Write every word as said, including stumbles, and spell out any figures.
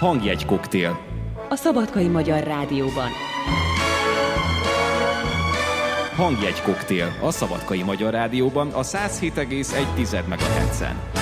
Hangjegykoktél. A Szabadkai Magyar Rádióban. Hangjegykoktél. A Szabadkai Magyar Rádióban a száz hét egész egy megahertzen.